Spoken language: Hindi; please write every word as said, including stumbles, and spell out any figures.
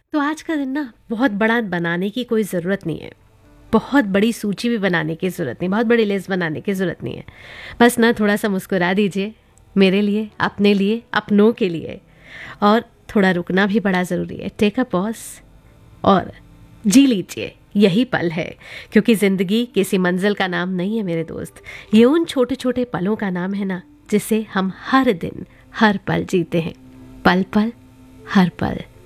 तो आज का दिन ना बहुत बड़ा बनाने की कोई ज़रूरत नहीं है, बहुत बड़ी सूची भी बनाने की ज़रूरत नहीं, बहुत बड़ी लिस्ट बनाने की ज़रूरत नहीं है। बस ना थोड़ा सा मुस्कुरा दीजिए, मेरे लिए, अपने लिए, अपनों के लिए। और थोड़ा रुकना भी बड़ा ज़रूरी है। टेक अ पॉज और जी लीजिए, यही पल है। क्योंकि ज़िंदगी किसी मंजिल का नाम नहीं है मेरे दोस्त, ये उन छोटे छोटे पलों का नाम है ना, जिसे हम हर दिन हर पल जीते हैं। पल पल हर पल।